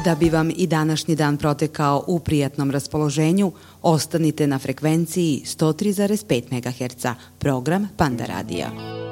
Da bi vam i današnji dan protekao u prijatnom raspoloženju, ostanite na frekvenciji 103,5 MHz, program Panda radija.